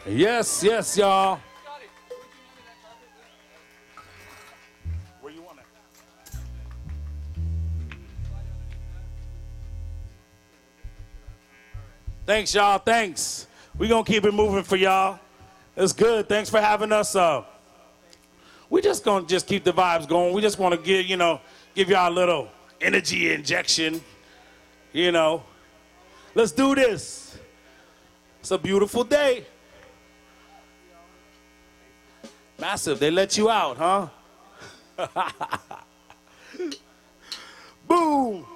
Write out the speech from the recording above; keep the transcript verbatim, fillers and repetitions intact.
Yes, yes, y'all. Where you want it? Thanks, y'all. Thanks. We're going to keep it moving for y'all. It's good. Thanks for having us. Uh, we just going to just keep the vibes going. We just want to give, you know, give y'all a little energy injection, you know. Let's do this. It's a beautiful day. Massive, they let you out, huh? Boom.